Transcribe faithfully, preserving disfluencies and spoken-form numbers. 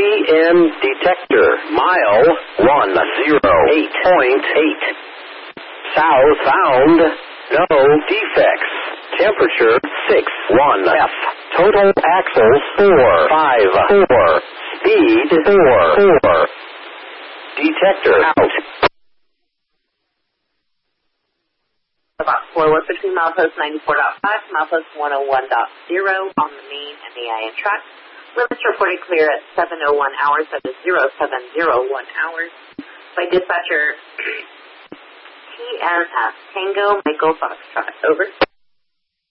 M detector, mile one zero eight point eight. South found, no defects. Temperature six one F. Total axles four five four. Speed four four. Detector out. About four was between milepost ninety-four point five and milepost one oh one point zero on the main and the I N track. Limits reported clear at seven oh one hours, that is zero seven zero one hours. By dispatcher T N F, Tango Michael Foxtrot. Over.